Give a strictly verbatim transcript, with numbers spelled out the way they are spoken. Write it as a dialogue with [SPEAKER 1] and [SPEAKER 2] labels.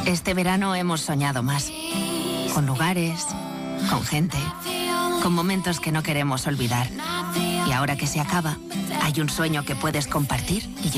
[SPEAKER 1] Este verano hemos soñado más. Con lugares, con gente, con momentos que no queremos olvidar. Y ahora que se acaba, hay un sueño que puedes compartir y